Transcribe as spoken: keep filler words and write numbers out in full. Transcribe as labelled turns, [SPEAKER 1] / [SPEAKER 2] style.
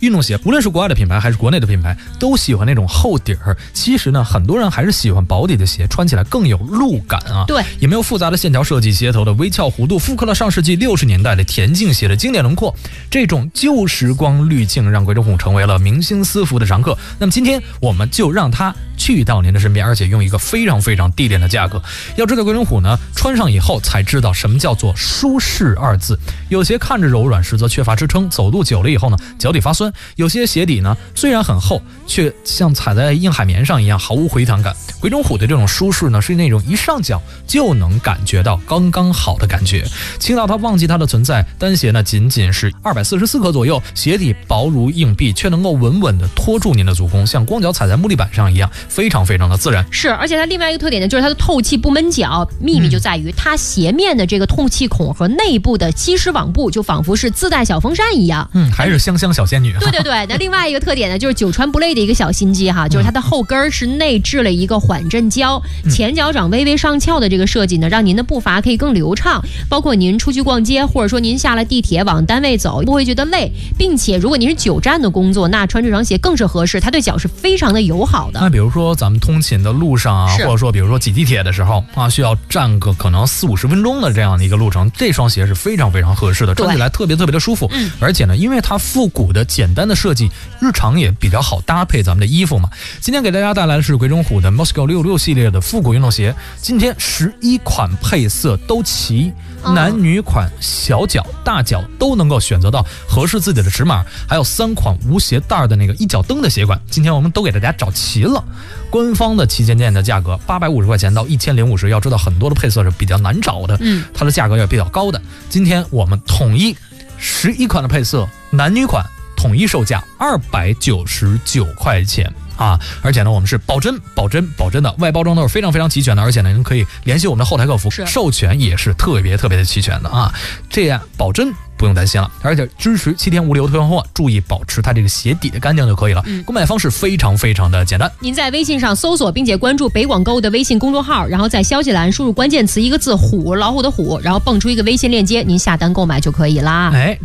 [SPEAKER 1] 运动鞋，无论是国外的品牌还是国内的品牌，都喜欢那种厚底儿。其实呢，很多人还是喜欢薄底的鞋，穿起来更有路感啊。
[SPEAKER 2] 对，
[SPEAKER 1] 也没有复杂的线条设计，鞋头的微翘弧度复刻了上世纪六十年代的田径鞋的经典轮廓。这种旧时光滤镜让鬼冢虎成为了明星私服的常客。那么今天我们就让它去到您的身边，而且用一个非常非常低廉的价格。要知道鬼冢虎呢，穿上以后才知道什么叫做舒适二字。有些看着柔软，实则缺乏支撑，走路久了以后呢，脚底发酸。有些鞋底呢，虽然很厚，却像踩在硬海绵上一样毫无回弹感。鬼冢虎的这种舒适呢，是那种一上脚就能感觉到刚刚好的感觉，轻到它忘记它的存在。单鞋呢仅仅是二百四十四克左右，鞋底薄如硬币，却能够稳稳地托住您的足弓，像光脚踩在木地板上一样，非常非常的自然。
[SPEAKER 2] 是，而且它另外一个特点呢，就是它的透气不闷脚。秘密就在于它鞋面的这个透气孔和内部的吸湿网布，就仿佛是自带小风扇一样。
[SPEAKER 1] 嗯，还是香香小仙女。
[SPEAKER 2] 对对对，那另外一个特点呢，就是久穿不累的一个小心机哈，就是它的后跟是内置了一个缓震胶，前脚掌微微上翘的这个设计呢，让您的步伐可以更流畅。包括您出去逛街，或者说您下了地铁往单位走，不会觉得累。并且如果您是久站的工作，那穿这双鞋更是合适，它对脚是非常的友好的。
[SPEAKER 1] 那比如说咱们通勤的路上啊，或者说比如说挤地铁的时候啊，需要站个可能四五十分钟的这样的一个路程，这双鞋是非常非常合适的，穿起来特别特别的舒服。
[SPEAKER 2] 嗯，
[SPEAKER 1] 而且呢，因为它复古的简单的设计，日常也比较好搭配咱们的衣服嘛。今天给大家带来的是鬼冢虎的 Moscow 六六系列的复古运动鞋，今天十一款配色都齐，男女款、小脚、大脚都能够选择到合适自己的尺码，还有三款无鞋带的那个一脚蹬的鞋款，今天我们都给大家找齐了。官方的旗舰店的价格八百五十块钱到一千零五十，要知道很多的配色是比较难找的，嗯，它的价格也比较高的。今天我们统一十一款的配色，男女款统一售价二百九十九块钱。啊，而且呢，我们是保真、保真、保真的，外包装都是非常非常齐全的，而且呢，您可以联系我们的后台客服，授权也是特别特别的齐全的啊，这样保真不用担心了，而且支持七天无理由退换货，注意保持它这个鞋底的干净就可以了。嗯，购买方式非常非常的简单，
[SPEAKER 2] 您在微信上搜索并且关注北广购的微信公众号，然后在消息栏输入关键词一个字虎，老虎的虎，然后蹦出一个微信链接，您下单购买就可以啦。
[SPEAKER 1] 哎。